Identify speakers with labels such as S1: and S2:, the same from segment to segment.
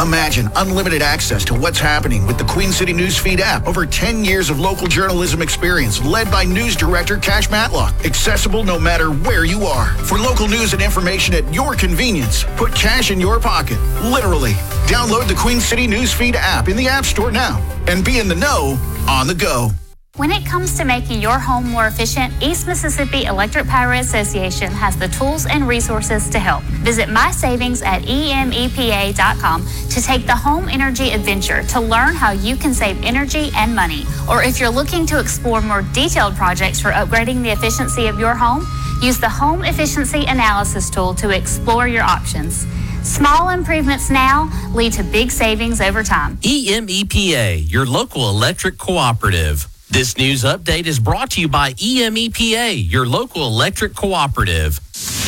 S1: Imagine unlimited access to what's happening with the Queen City Newsfeed app. Over 10 years of local journalism experience led by news director Cash Matlock. Accessible no matter where you are. For local news and information at your convenience, put cash in your pocket. Literally. Download the Queen City Newsfeed app in the App Store now and be in the know on the go.
S2: When it comes to making your home more efficient, East Mississippi Electric Power Association has the tools and resources to help. Visit My Savings at emepa.com to take the home energy adventure to learn how you can save energy and money. Or if you're looking to explore more detailed projects for upgrading the efficiency of your home, use the Home Efficiency Analysis tool to explore your options. Small improvements now lead to big savings over time.
S3: EMEPA, your local electric cooperative. This news update is brought to you by EMEPA, your local electric cooperative.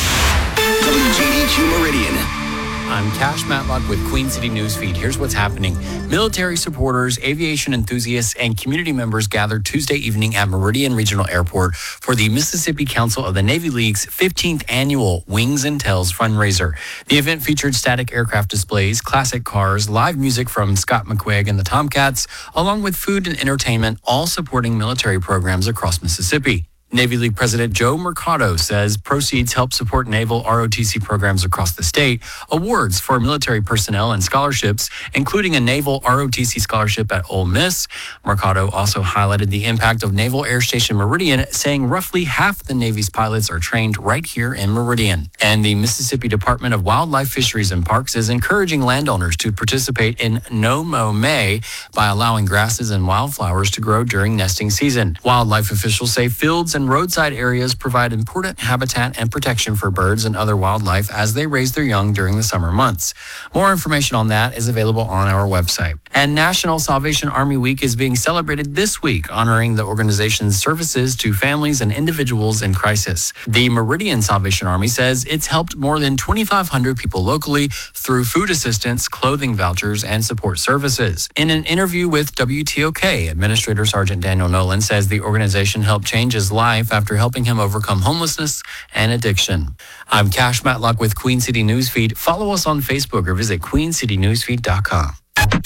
S4: WGDQ Meridian.
S5: I'm Cash Matlock with Queen City Newsfeed. Here's what's happening. Military supporters, aviation enthusiasts, and community members gathered Tuesday evening at Meridian Regional Airport for the Mississippi Council of the Navy League's 15th annual Wings and Tails fundraiser. The event featured static aircraft displays, classic cars, live music from Scott McQuigg and the Tomcats, along with food and entertainment, all supporting military programs across Mississippi. Navy League President Joe Mercado says proceeds help support naval ROTC programs across the state, awards for military personnel and scholarships, including a naval ROTC scholarship at Ole Miss. Mercado also highlighted the impact of Naval Air Station Meridian, saying roughly half the Navy's pilots are trained right here in Meridian. And the Mississippi Department of Wildlife, Fisheries, and Parks is encouraging landowners to participate in No Mow May by allowing grasses and wildflowers to grow during nesting season. Wildlife officials say fields and roadside areas provide important habitat and protection for birds and other wildlife as they raise their young during the summer months. More information on that is available on our website. And National Salvation Army Week is being celebrated this week, honoring the organization's services to families and individuals in crisis. The Meridian Salvation Army says it's helped more than 2,500 people locally through food assistance, clothing vouchers, and support services. In an interview with WTOK, Administrator Sergeant Daniel Nolan says the organization helped change his life after helping him overcome homelessness and addiction. I'm Cash Matlock with Queen City Newsfeed. Follow us on Facebook or visit queencitynewsfeed.com.